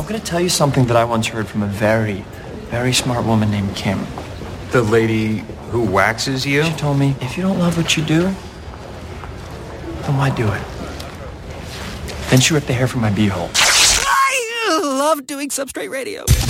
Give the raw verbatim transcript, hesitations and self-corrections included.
I'm gonna tell you something that I once heard from a very, very smart woman named Kim. The lady who waxes you? She told me, if you don't love what you do, then why do it? Then she ripped the hair from my beehole. I love doing Substrate Radio.